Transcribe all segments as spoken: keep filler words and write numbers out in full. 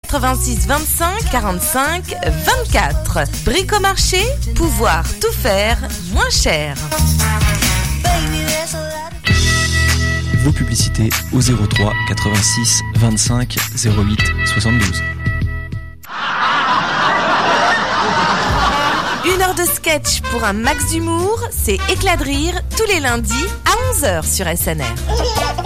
quatre-vingt-six vingt-cinq quarante-cinq vingt-quatre. Bricomarché, pouvoir tout faire moins cher. Vos publicités au zéro trois quatre-vingt-six vingt-cinq zéro huit soixante-douze. Une heure de sketch pour un max d'humour, c'est Éclat de rire tous les lundis à onze heures sur S N R.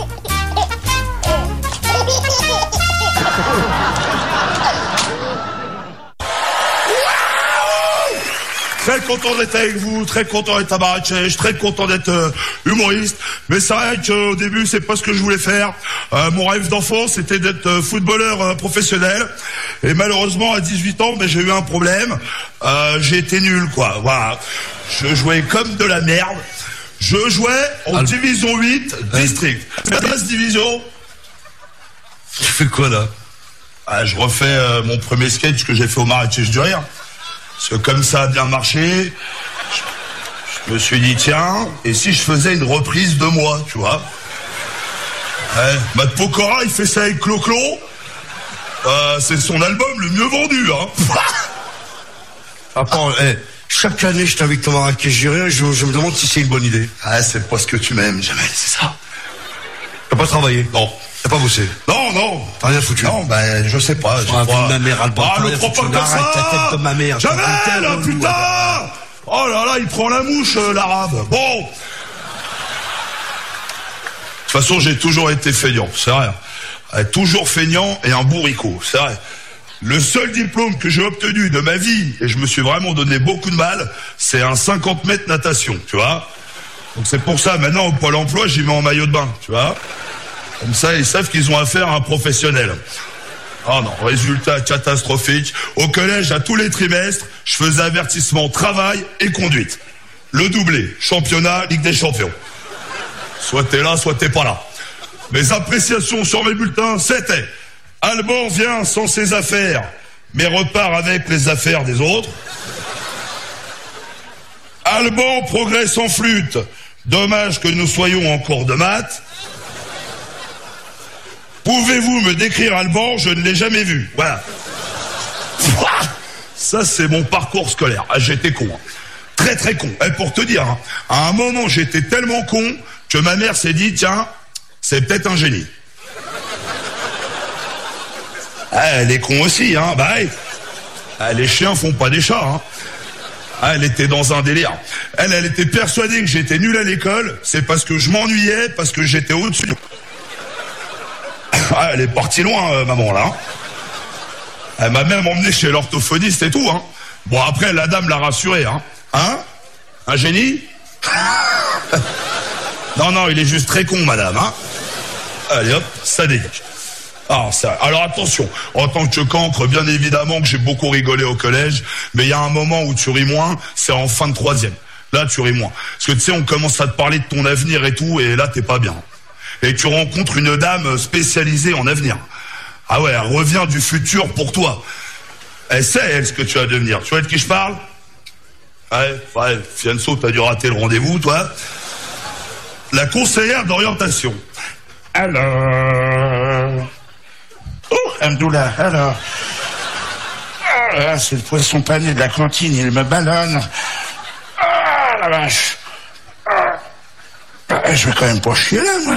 Très content d'être avec vous, très content d'être à Marrakech, très content d'être euh, humoriste. Mais c'est vrai qu'au début, c'est pas ce que je voulais faire. Euh, mon rêve d'enfant, c'était d'être euh, footballeur euh, professionnel. Et malheureusement, à dix-huit ans, ben, j'ai eu un problème. Euh, j'ai été nul, quoi. Voilà. Je jouais comme de la merde. Je jouais en Al... division huit, district. treize division. Tu fais quoi, là? Ah, je refais euh, mon premier sketch que j'ai fait au Marrakech du Rire. Parce que comme ça a bien marché, je, je me suis dit, tiens, et si je faisais une reprise de moi, tu vois? Ouais, Matt Pokora, il fait ça avec Clo-Clo. Euh, c'est son album le mieux vendu, hein. Attends, hey, chaque année, je t'invite au Marrakech du Rire, je, je me demande si c'est une bonne idée. Ah, c'est pas ce que tu m'aimes, Jamel, c'est ça. T'as pas travaillé? Non. T'as pas bossé? Non, non. T'as rien foutu? Non, ben, je sais pas. Ah, pas... ma mère, Alban. Ah, ne prends pas comme ça. La tête de ma mère. Jamel, putain. Oh là là, il prend la mouche, euh, l'arabe. Bon. De toute façon, j'ai toujours été feignant, c'est vrai. Euh, toujours feignant et un bourricot, c'est vrai. Le seul diplôme que j'ai obtenu de ma vie, et je me suis vraiment donné beaucoup de mal, c'est un cinquante mètres natation, tu vois. Donc c'est pour ça, maintenant, au Pôle emploi, j'y mets en maillot de bain, tu vois. Comme ça, ils savent qu'ils ont affaire à un professionnel. Oh non, résultat catastrophique. Au collège, à tous les trimestres, je faisais avertissement, travail et conduite. Le doublé, championnat, Ligue des Champions. Soit t'es là, soit t'es pas là. Mes appréciations sur mes bulletins, c'était: Alban vient sans ses affaires, mais repart avec les affaires des autres. Alban progresse en flûte. Dommage que nous soyons en cours de maths. Pouvez-vous me décrire Alban? Je ne l'ai jamais vu. Voilà. Ça, c'est mon parcours scolaire. Ah, j'étais con. Hein. Très, très con. Et pour te dire, hein, à un moment, j'étais tellement con que ma mère s'est dit, tiens, c'est peut-être un génie. Ah, elle est con aussi, hein. Bah, hey. Ah, les chiens font pas des chats, hein. Ah, elle était dans un délire. Elle, elle était persuadée que j'étais nul à l'école. C'est parce que je m'ennuyais, parce que j'étais au-dessus. Ah, elle est partie loin, euh, maman, là. Elle m'a même emmené chez l'orthophoniste et tout, hein. Bon, après, la dame l'a rassuré, hein. Hein? Un génie? Non, non, il est juste très con, madame, hein. Allez, hop, ça dégage. Ah, ça... Alors, attention, en tant que cancre, bien évidemment que j'ai beaucoup rigolé au collège, mais il y a un moment où tu ris moins, c'est en fin de troisième. Là, tu ris moins. Parce que, tu sais, on commence à te parler de ton avenir et tout, et là, t'es pas bien. Et tu rencontres une dame spécialisée en avenir. Ah ouais, elle revient du futur pour toi. Elle sait, elle, ce que tu vas devenir. Tu vois de qui je parle? Ouais, ouais, Fianso, t'as dû rater le rendez-vous, toi. La conseillère d'orientation. Alors... Oh, Amdoula, alors... Ah, c'est le poisson pané de la cantine, il me ballonne. Ah, la vache. Ah. Ah, je vais quand même pas chier là, moi.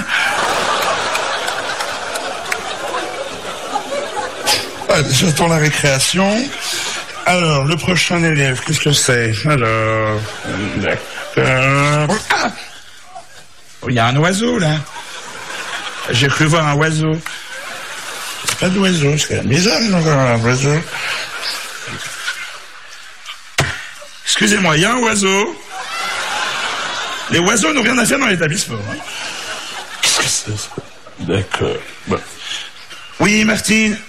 Ah, j'attends la récréation. Alors, le prochain élève, qu'est-ce que c'est? Alors... Euh... Ah, il y a un oiseau, là. J'ai cru voir un oiseau. C'est pas d'oiseau, c'est quand même bizarre, un oiseau. Excusez-moi, il y a un oiseau. Les oiseaux n'ont rien à faire dans l'établissement. Hein. Qu'est-ce que c'est, ça? D'accord. Bon. Oui, Martine.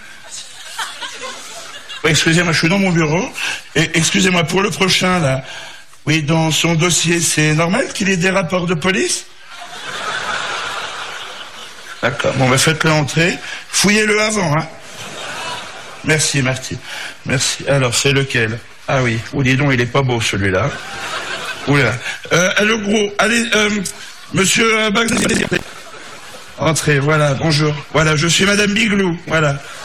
Oui, excusez-moi, je suis dans mon bureau. Et excusez-moi, pour le prochain, là. Oui, dans son dossier, c'est normal qu'il ait des rapports de police? D'accord. Bon, bah, faites-le entrer. Fouillez-le avant, hein. Merci, Martine. Merci. Alors, c'est lequel? Ah oui. Ou dis donc, il est pas beau, celui-là. Oula. Euh, le gros. Allez, euh, monsieur euh, Bagdad. Entrez, voilà, bonjour. Voilà, je suis Madame Biglou, voilà.